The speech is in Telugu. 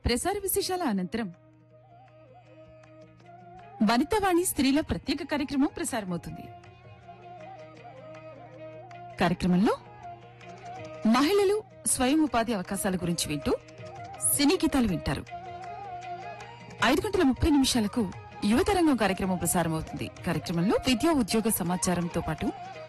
ప్రసార విశేషాల అనంతరం వనితావాణి స్త్రీల ప్రత్యేక కార్యక్రమం ప్రసారమవుతుంది. కార్యక్రమంలో మహిళలు స్వయం ఉపాధి అవకాశాల గురించి వింటూ సినీ గీతాలు వింటారు. 5:30 యువతరంగం కార్యక్రమం ప్రసారమవుతుంది. కార్యక్రమంలో విద్యా ఉద్యోగ సమాచారంతో పాటు